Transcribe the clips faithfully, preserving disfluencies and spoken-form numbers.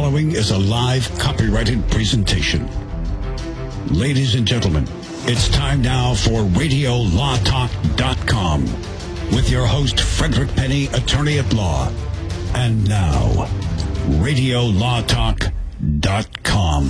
following is a live copyrighted presentation. Ladies and gentlemen, it's time now for radio law talk dot com with your host, Frederick Penny, attorney at law. And now, radio law talk dot com.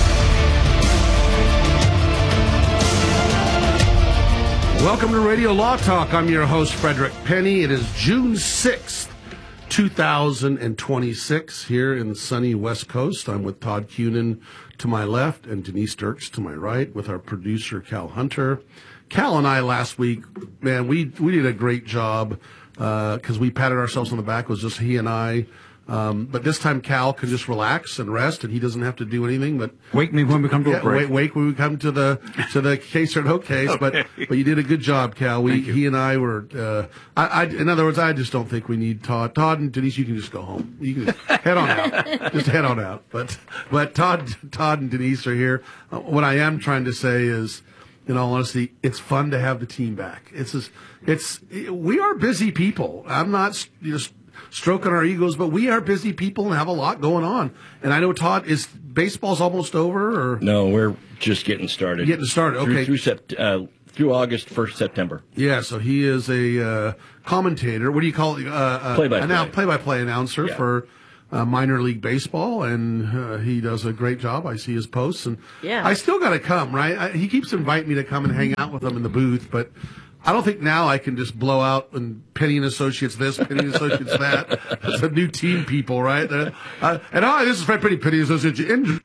Welcome to Radio Law Talk. I'm your host, Frederick Penny. It is June sixth, two thousand twenty-six, here in the sunny West Coast. I'm with Todd Cunin to my left and Denise Dirks to my right with our producer, Cal Hunter. Cal and I last week, man, we, we did a great job because uh, we patted ourselves on the back. It was just he and I. Um, but this time Cal can just relax and rest, and he doesn't have to do anything. But wake me when we come to yeah, a break. Wait, wake when we come to the to the case or no case. Okay. But but you did a good job, Cal. We he and I were. Uh, I, I in other words, I just don't think we need Todd. Todd and Denise, you can just go home. You can just head on out. Just head on out. But but Todd Todd and Denise are here. Uh, what I am trying to say is, in all honesty, it's fun to have the team back. It's just, it's we are busy people. I'm not just stroking our egos, but we are busy people and have a lot going on. And I know, Todd, is baseball's almost over, or no? We're just getting started. Getting started. Okay. Through, through, sept, uh, through August, first September. Yeah. So he is a uh, commentator. What do you call it? Uh, uh, play-by-play. Now, play-by-play announcer yeah. for uh, minor league baseball, and uh, he does a great job. I see his posts, and yeah. I still got to come. Right? I, he keeps inviting me to come and hang out with him in the booth, but I don't think now I can just blow out and Penny and Associates this, Penny and Associates that. It's a new team, people, right? Uh, uh, and oh, this is Fred Penny, Penny and Associates. In,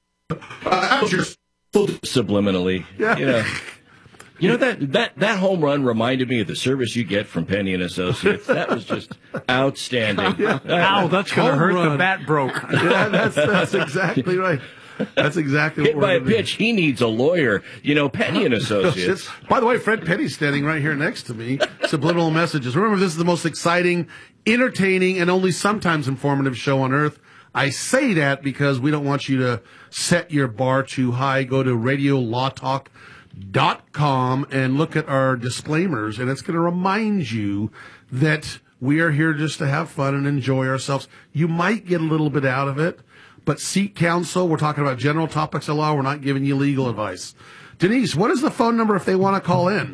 uh, just subliminally, yeah. You know, you know that, that that home run reminded me of the service you get from Penny and Associates. That was just outstanding. Yeah. Ow, that's going to hurt. run. The bat broke. Yeah, that's that's exactly right. That's exactly hit what by we're a pitch. He needs a lawyer. You know, Penny and Associates. By the way, Fred Penny's standing right here next to me. Subliminal messages. Remember, this is the most exciting, entertaining, and only sometimes informative show on earth. I say that because we don't want you to set your bar too high. Go to radio law talk dot com and look at our disclaimers, and it's going to remind you that we are here just to have fun and enjoy ourselves. You might get a little bit out of it, but seek counsel. We're talking about general topics of law. We're not giving you legal advice. Denise, what is the phone number if they want to call in?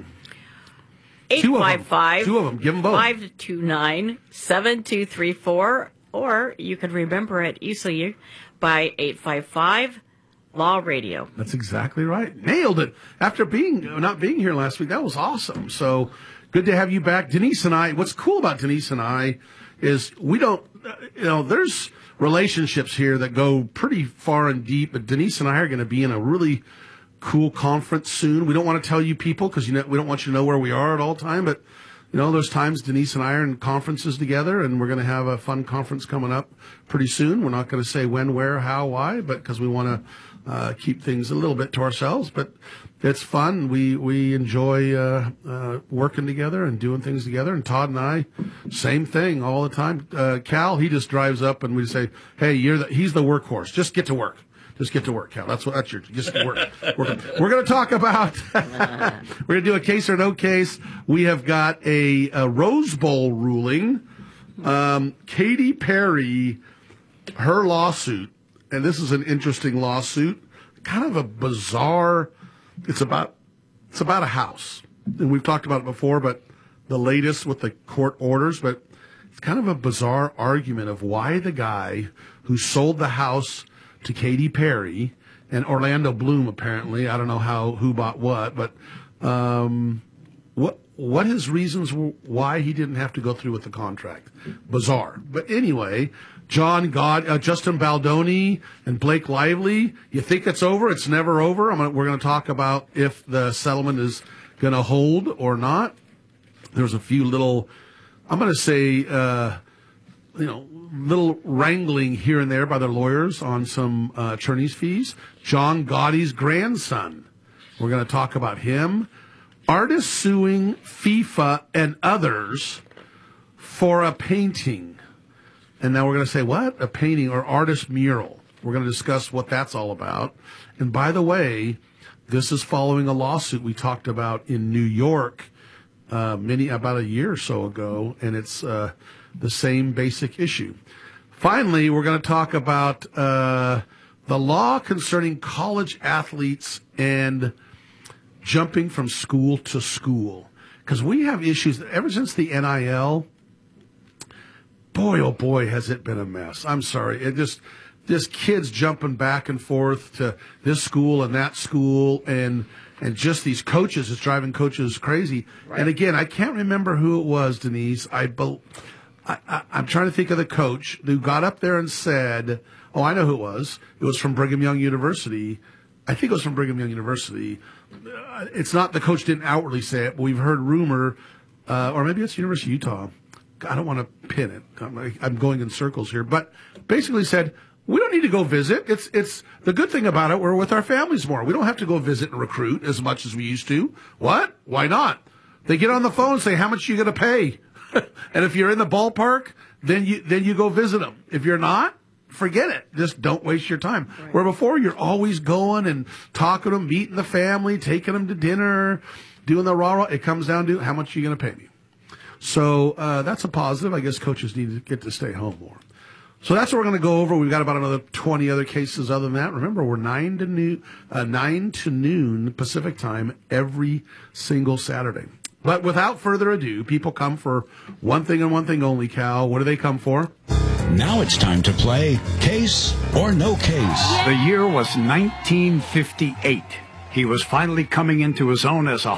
eight five five, Two of them. Give them both. five two nine, seven two three four, or you can remember it easily by eight five five, Law Radio. That's exactly right. Nailed it. After being not being here last week, that was awesome. So good to have you back. Denise and I, what's cool about Denise and I is we don't, you know, there's relationships here that go pretty far and deep, but Denise and I are going to be in a really cool conference soon. We don't want to tell you people because you know, we don't want you to know where we are at all time, but you know, there's times Denise and I are in conferences together, and we're going to have a fun conference coming up pretty soon. We're not going to say when, where, how, why, but because we want to uh, keep things a little bit to ourselves, but it's fun. We we enjoy uh, uh, working together and doing things together. And Todd and I, same thing all the time. Uh, Cal, he just drives up and we say, "Hey, you're the, he's the workhorse. Just get to work. Just get to work, Cal. That's what that's your just work." We're, we're going to talk about. We're going to do a case or no case. We have got a, a Rose Bowl ruling. Um, Katy Perry, her lawsuit, and this is an interesting lawsuit. Kind of a bizarre. It's about it's about a house, and we've talked about it before, but the latest with the court orders. But it's kind of a bizarre argument of why the guy who sold the house to Katy Perry and Orlando Bloom, apparently, I don't know how who bought what, but um, what what his reasons were why he didn't have to go through with the contract. Bizarre, but anyway. John God, uh, Justin Baldoni and Blake Lively. You think it's over? It's never over. I'm gonna, we're going to talk about if the settlement is going to hold or not. There's a few little, I'm going to say, uh, you know, little wrangling here and there by their lawyers on some uh, attorney's fees. John Gotti's grandson. We're going to talk about him. Artists suing FIFA and others for a painting. And now we're going to say, what? A painting or artist mural. We're going to discuss what that's all about. And by the way, this is following a lawsuit we talked about in New York uh, many about a year or so ago, and it's uh, the same basic issue. finally, we're going to talk about uh, the law concerning college athletes and jumping from school to school. Because we have issues ever since the N I L. Boy, oh boy, has it been a mess. I'm sorry. It just, just kids jumping back and forth to this school and that school, and and just these coaches is driving coaches crazy. Right. And again, I can't remember who it was, Denise. I, be, I, I I'm trying to think of the coach who got up there and said, "Oh, I know who it was. It was from Brigham Young University. I think it was from Brigham Young University. Uh, it's not the coach didn't outwardly say it, but we've heard rumor, uh, or maybe it's University of Utah. I don't want to pin it. I'm, I'm going in circles here, but basically said, we don't need to go visit. It's it's the good thing about it. We're with our families more. We don't have to go visit and recruit as much as we used to. What? Why not? They get on the phone and say, how much are you going to pay? And if you're in the ballpark, then you then you go visit them. If you're not, forget it. Just don't waste your time. Right. Where before you're always going and talking to them, meeting the family, taking them to dinner, doing the rah-rah. It comes down to how much are you going to pay me? So uh, that's a positive. I guess coaches need to get to stay home more. So that's what we're going to go over. We've got about another twenty other cases other than that. Remember, we're nine to noon, uh, nine to noon Pacific time every single Saturday. But without further ado, people come for one thing and one thing only, Cal. What do they come for? Now it's time to play Case or No Case. The year was nineteen fifty-eight. He was finally coming into his own as a